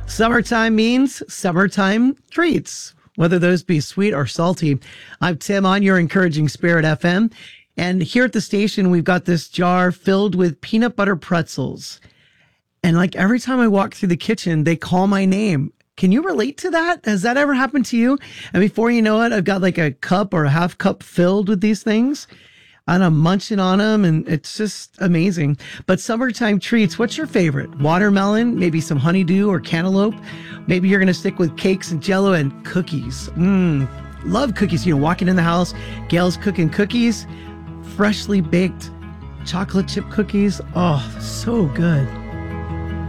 Summertime means summertime treats, whether those be sweet or salty. I'm Tim on your Encouraging Spirit FM. And here at the station, we've got this jar filled with peanut butter pretzels. And like every time I walk through the kitchen, they call my name. Can you relate to that? Has that ever happened to you? And before you know it, I've got like a cup or a half cup filled with these things. And I'm munching on them, and it's just amazing. But summertime treats, what's your favorite? Watermelon, maybe some honeydew or cantaloupe. Maybe you're going to stick with cakes and Jell-O and cookies. Love cookies. You know, walking in the house, Gail's cooking cookies, freshly baked chocolate chip cookies. Oh, so good.